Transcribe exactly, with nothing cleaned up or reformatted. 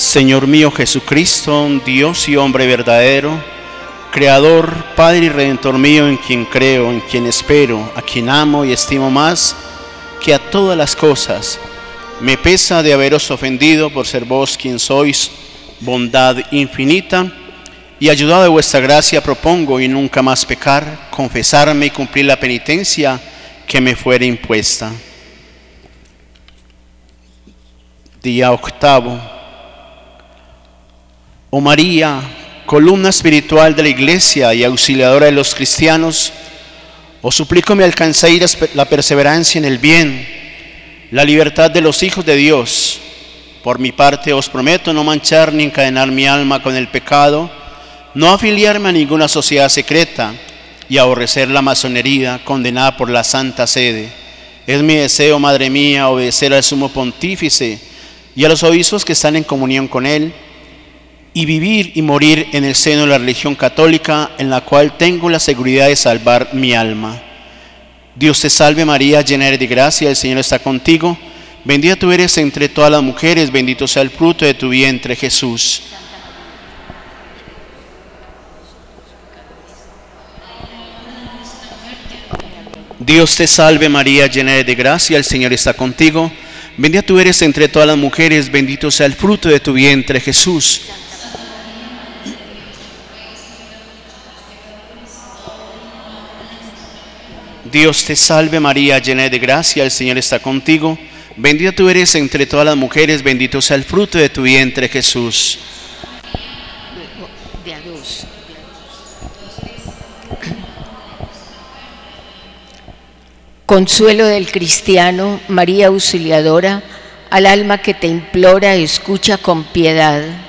Señor mío Jesucristo, Dios y hombre verdadero, Creador, Padre y Redentor mío, en quien creo, en quien espero, a quien amo y estimo más que a todas las cosas. Me pesa de haberos ofendido por ser vos quien sois, bondad infinita, y ayudado de vuestra gracia propongo y nunca más pecar, confesarme y cumplir la penitencia que me fuere impuesta. Día octavo. Oh María, columna espiritual de la Iglesia y auxiliadora de los cristianos, os suplico me alcancéis la perseverancia en el bien, la libertad de los hijos de Dios. Por mi parte os prometo no manchar ni encadenar mi alma con el pecado, no afiliarme a ninguna sociedad secreta y aborrecer la masonería condenada por la Santa Sede. Es mi deseo, Madre mía, obedecer al Sumo Pontífice y a los obispos que están en comunión con él, y vivir y morir en el seno de la religión católica, en la cual tengo la seguridad de salvar mi alma. Dios te salve María, llena eres de gracia, el Señor está contigo. Bendita tú eres entre todas las mujeres, bendito sea el fruto de tu vientre, Jesús. Dios te salve María, llena eres de gracia, el Señor está contigo. Bendita tú eres entre todas las mujeres, bendito sea el fruto de tu vientre, Jesús. Dios te salve María, llena de gracia, el Señor está contigo. Bendita tú eres entre todas las mujeres, bendito sea el fruto de tu vientre, Jesús. De a dos. Consuelo del cristiano, María Auxiliadora, al alma que te implora, escucha con piedad.